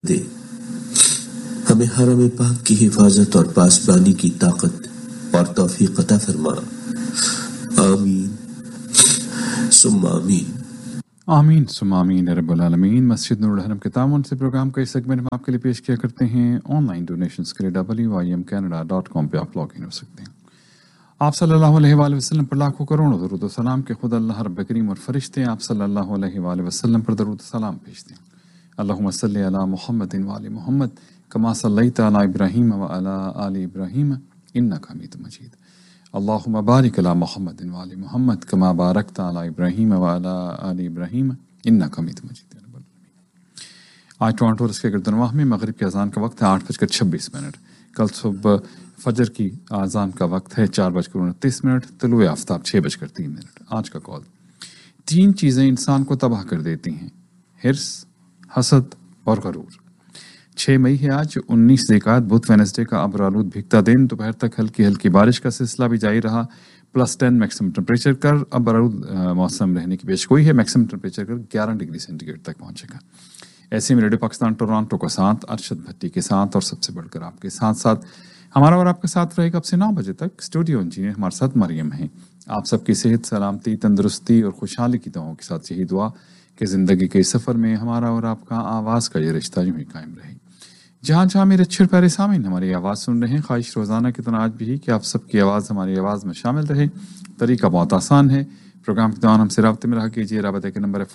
دے، ہمیں حرم پاک کی حفاظت اور پاسبانی کی طاقت اور توفیق عطا فرما، آمین ثم آمین۔ آمین ثم آمین رب العالمین۔ مسجد نور الحرم کے تعاون سے پروگرام کا یہ سیگمنٹ ہم آپ کے لیے پیش کیا کرتے ہیں۔ آن لائن ڈونیشنز کے لیے wimcanada.com پہ آپ لاگ ان ہو سکتے ہیں۔ آپ صلی اللہ علیہ وآلہ وسلم پر لاکھوں کروڑوں درود و سلام کہ خود اللہ رب کریم اور فرشتے آپ صلی اللہ علیہ وآلہ وسلم پر درود و سلام بھیجتے ہیں۔ اللہم صلی علی محمد وآل محمد کما صلیت علی ابراہیم وعلی آل ابراہیم انک حمید مجید۔ اللہم بارک علی محمد وآل محمد کما بارکت علی ابراہیم وعلی آل ابراہیم انک حمید مجید۔ آج ٹورانٹو اور اس کے گردنواح میں مغرب کی اذان کا وقت ہے 8:26۔ کل صبح فجر کی اذان کا وقت ہے 4:29، طلوع آفتاب 6:03۔ آج کا کال: 3 چیزیں انسان کو تباہ کر دیتی ہیں: حرص، حسد اور غرور۔ 6 مئی ہے آج، 19 ذیقعد بدھ وینسڈے کا ابرآلود بھیگتا دن۔ دوپہر تک ہلکی ہلکی بارش کا سلسلہ بھی جاری رہا۔ +10 میکسیمم ٹمپریچر کر ابرآلود موسم رہنے کی پیشگوئی ہے۔ میکسیمم ٹمپریچر کر 11 ڈگری سینٹی گریڈ تک پہنچے گا۔ ایسے میں ریڈیو پاکستان ٹورانٹو کا ساتھ ارشد بھٹی کے ساتھ اور سب سے بڑھ کر آپ کے ساتھ ساتھ ہمارا اور آپ کا ساتھ رہے گا اب سے 9 بجے تک۔ اسٹوڈیو انجینئر ہمارے ساتھ مریم ہیں۔ آپ سب کی صحت، سلامتی، تندرستی اور خوشحالی کی دعاؤں کے ساتھ یہی دعا کہ زندگی کے سفر میں ہمارا اور آپ کا آواز کا یہ رشتہ یوں ہی قائم رہے۔ جہاں جہاں میرے اچھے پیارے سامعین ہماری آواز سن رہے ہیں، خواہش روزانہ کی طرح آج بھی کہ آپ سب کی آواز ہماری آواز میں شامل رہے۔ طریقہ بہت آسان ہے، پروگرام کے دوران ہم سے رابطے میں رہا کیجیے۔ رابطے کا نمبر ہے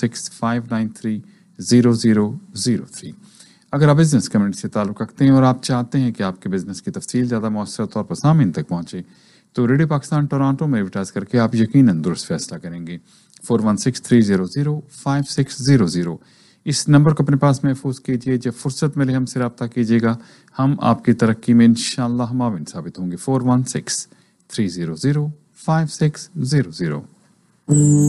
416-593-0003۔ اگر آپ بزنس کمیونٹی سے تعلق رکھتے ہیں اور آپ چاہتے ہیں کہ آپ کے بزنس کی تفصیل زیادہ مؤثر طور پر سامعین تک پہنچے تو ریڈیو پاکستان ٹورانٹو میں ایڈورٹائز کر کے آپ یقیناً درست فیصلہ کریں گے۔ 416-300-5600 اس نمبر کو اپنے پاس محفوظ کیجیے۔ جب فرصت ملے ہم سے رابطہ کیجیے گا، ہم آپ کی ترقی میں انشاءاللہ معاون ثابت ہوں گے۔ 416-300-5600